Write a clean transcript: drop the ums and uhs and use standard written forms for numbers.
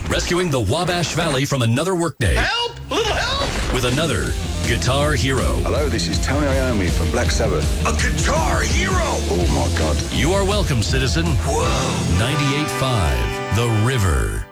rescuing the Wabash Valley from another workday. Help! A little help! With another Guitar Hero. Hello, this is Tony Iommi from Black Sabbath. A Guitar Hero! Oh my God. You are welcome, citizen. Whoa! 98.5 The River.